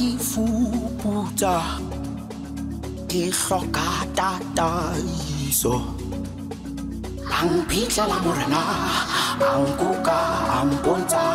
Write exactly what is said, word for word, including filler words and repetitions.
Ifuputsa ke hloka tataiso ang phihlela morena ang kuka ang bontsha